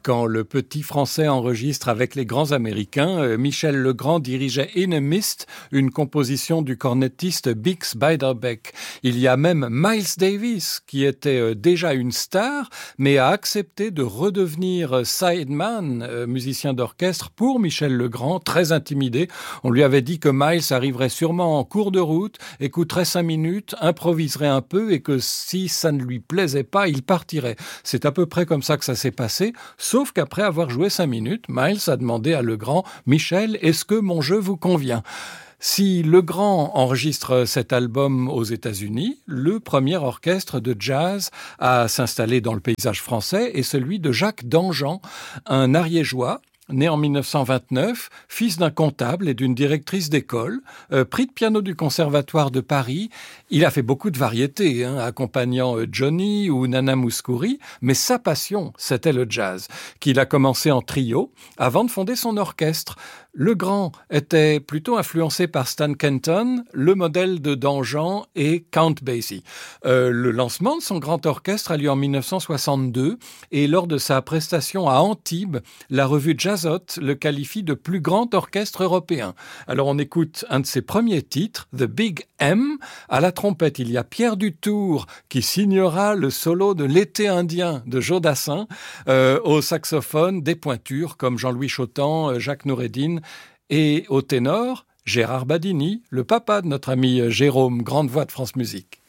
Quand le petit Français enregistre avec les grands Américains, Michel Legrand dirigeait In a Mist, une composition du cornettiste Bix Beiderbecke. Il y a même Miles Davis, qui était déjà une star, mais a accepté de redevenir sideman, musicien d'orchestre, pour Michel Legrand, très intimidé. On lui avait dit que Miles arriverait sûrement en cours de route, écouterait 5 minutes, improviserait un peu et que si ça ne lui plaisait pas, il partirait. C'est à peu près comme ça que ça s'est passé. Sauf qu'après avoir joué 5 minutes, Miles a demandé à Legrand « Michel, est-ce que mon jeu vous convient ?» Si Legrand enregistre cet album aux États-Unis, le premier orchestre de jazz à s'installer dans le paysage français est celui de Jacques Dangean, un ariégeois, né en 1929, fils d'un comptable et d'une directrice d'école, prix de piano du Conservatoire de Paris. Il a fait beaucoup de variétés, accompagnant Johnny ou Nana Mouskouri, mais sa passion, c'était le jazz, qu'il a commencé en trio avant de fonder son orchestre. Legrand était plutôt influencé par Stan Kenton, le modèle de Dangean et Count Basie. Le lancement de son grand orchestre a lieu en 1962 et lors de sa prestation à Antibes, la revue Jazzot le qualifie de plus grand orchestre européen. Alors on écoute un de ses premiers titres, The Big M. À la trompette, il y a Pierre Dutour qui signera le solo de L'été indien de Joe Dassin. Au saxophone, des pointures comme Jean-Louis Chotan, Jacques Noureddine. Et au ténor, Gérard Badini, le papa de notre ami Jérôme, grande voix de France Musique.